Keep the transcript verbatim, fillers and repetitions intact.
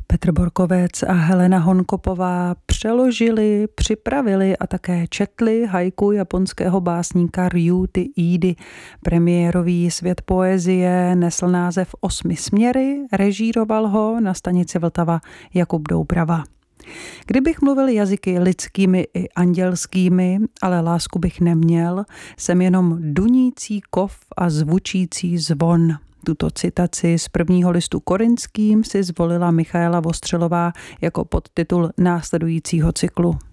Petr Borkovec a Helena Honkopová přeložili, připravili a také četli haiku japonského básníka Ryuty Iidy. Premiérový svět poezie nesl název Osmi směry, režíroval ho na stanici Vltava Jakub Doubrava. Kdybych mluvil jazyky lidskými i andělskými, ale lásku bych neměl, jsem jenom dunící kov a zvučící zvon. Tuto citaci z prvního listu Korinským si zvolila Michaela Vostřelová jako podtitul následujícího cyklu.